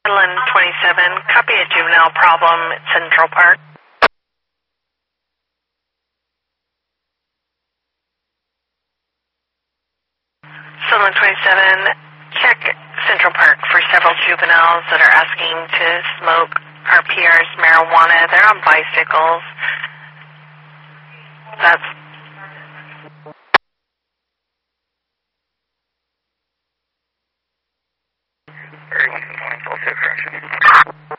Sutherland 27, copy a juvenile problem at Central Park. Sutherland 27, check Central Park for several juveniles that are asking to smoke RPR's marijuana. They're on bicycles. That's Very 1 correction.